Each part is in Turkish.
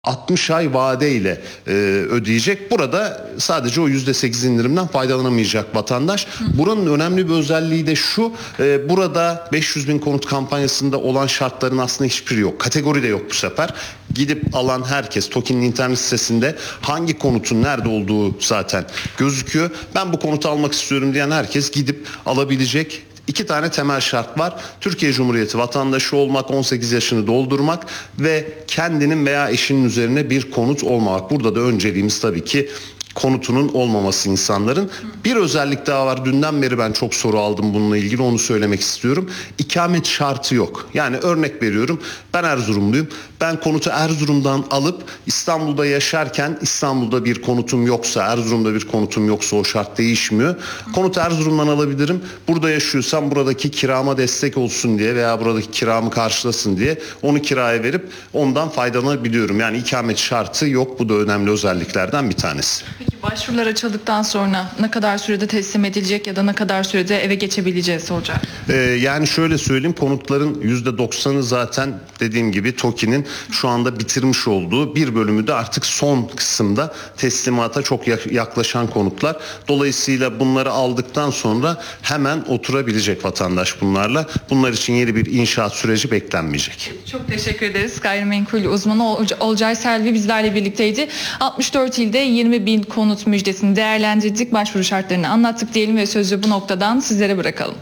60 ay vadeyle ödeyecek. Burada sadece o %8 indirimden faydalanamayacak vatandaş. Buranın önemli bir özelliği de şu. Burada 500 bin konut kampanyasında olan şartların aslında hiçbiri yok. Kategori de yok bu sefer. Gidip alan herkes TOKİ'nin internet sitesinde hangi konutun nerede olduğu zaten gözüküyor. Ben bu konutu almak istiyorum diyen herkes gidip alabilecek. 2 tane temel şart var. Türkiye Cumhuriyeti vatandaşı olmak, 18 yaşını doldurmak ve kendinin veya eşinin üzerine bir konut olmamak. Burada da önceliğimiz tabii ki konutunun olmaması insanların. Bir özellik daha var. Dünden beri ben çok soru aldım bununla ilgili, onu söylemek istiyorum. İkamet şartı yok. Yani örnek veriyorum, ben Erzurumluyum. Ben konutu Erzurum'dan alıp İstanbul'da yaşarken İstanbul'da bir konutum yoksa, Erzurum'da bir konutum yoksa o şart değişmiyor. Konutu Erzurum'dan alabilirim. Burada yaşıyorsam buradaki kirama destek olsun diye veya buradaki kiramı karşılasın diye onu kiraya verip ondan faydalanabiliyorum. Yani ikamet şartı yok. Bu da önemli özelliklerden bir tanesi. Peki başvurular açıldıktan sonra ne kadar sürede teslim edilecek ya da ne kadar sürede eve geçebileceğiz hocam? Yani şöyle söyleyeyim, konutların %90'ı zaten dediğim gibi TOKİ'nin şu anda bitirmiş olduğu, bir bölümü de artık son kısımda teslimata çok yaklaşan konutlar. Dolayısıyla bunları aldıktan sonra hemen oturabilecek vatandaş bunlarla. Bunlar için yeni bir inşaat süreci beklenmeyecek. Çok teşekkür ederiz. Gayrimenkul uzmanı Olcay Selvi bizlerle birlikteydi. 64 ilde 20 bin konut müjdesini değerlendirdik. Başvuru şartlarını anlattık diyelim ve sözü bu noktadan sizlere bırakalım.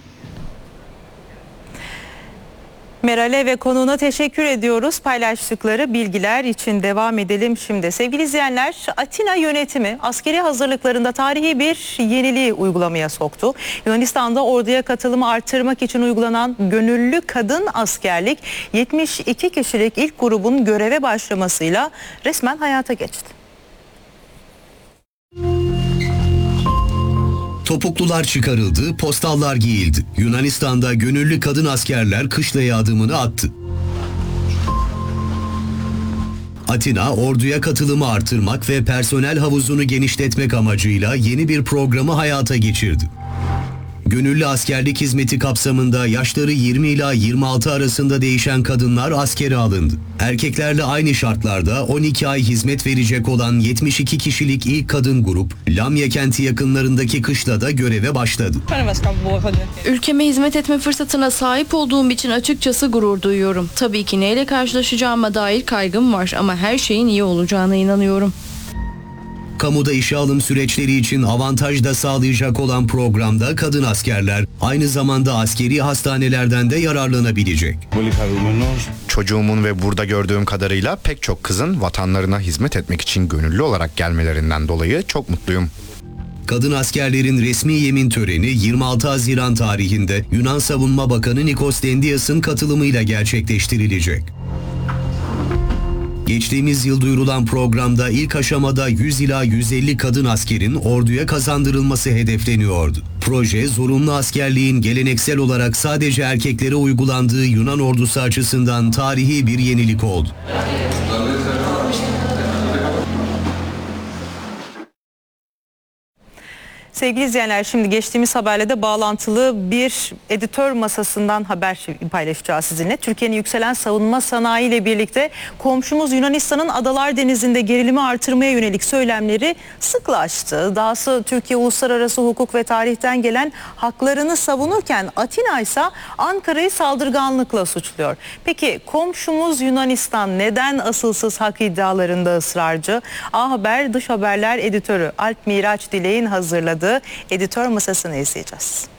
Meral'e ve konuğuna teşekkür ediyoruz. Paylaştıkları bilgiler için devam edelim şimdi. Sevgili izleyenler, Atina yönetimi askeri hazırlıklarında tarihi bir yeniliği uygulamaya soktu. Yunanistan'da orduya katılımı artırmak için uygulanan gönüllü kadın askerlik 72 kişilik ilk grubun göreve başlamasıyla resmen hayata geçti. Topuklular çıkarıldı, postallar giyildi. Yunanistan'da gönüllü kadın askerler kışlaya adımını attı. Atina, orduya katılımı artırmak ve personel havuzunu genişletmek amacıyla yeni bir programı hayata geçirdi. Gönüllü askerlik hizmeti kapsamında yaşları 20 ila 26 arasında değişen kadınlar askere alındı. Erkeklerle aynı şartlarda 12 ay hizmet verecek olan 72 kişilik ilk kadın grup, Lamya kenti yakınlarındaki kışlada göreve başladı. Ülkeme hizmet etme fırsatına sahip olduğum için açıkçası gurur duyuyorum. Tabii ki neyle karşılaşacağıma dair kaygım var ama her şeyin iyi olacağına inanıyorum. Kamuda işe alım süreçleri için avantaj da sağlayacak olan programda kadın askerler aynı zamanda askeri hastanelerden de yararlanabilecek. Çocuğumun ve burada gördüğüm kadarıyla pek çok kızın vatanlarına hizmet etmek için gönüllü olarak gelmelerinden dolayı çok mutluyum. Kadın askerlerin resmi yemin töreni 26 Haziran tarihinde Yunan Savunma Bakanı Nikos Dendias'ın katılımıyla gerçekleştirilecek. Geçtiğimiz yıl duyurulan programda ilk aşamada 100 ila 150 kadın askerin orduya kazandırılması hedefleniyordu. Proje, zorunlu askerliğin geleneksel olarak sadece erkeklere uygulandığı Yunan ordusu açısından tarihi bir yenilik oldu. Sevgili izleyenler, şimdi geçtiğimiz haberle de bağlantılı bir editör masasından haber paylaşacağız sizinle. Türkiye'nin yükselen savunma sanayi ile birlikte komşumuz Yunanistan'ın Adalar Denizi'nde gerilimi artırmaya yönelik söylemleri sıklaştı. Dahası Türkiye uluslararası hukuk ve tarihten gelen haklarını savunurken Atina ise Ankara'yı saldırganlıkla suçluyor. Peki komşumuz Yunanistan neden asılsız hak iddialarında ısrarcı? A Haber Dış Haberler editörü Alp Miraç Dilek'in hazırladığı editör masasını izleyeceğiz.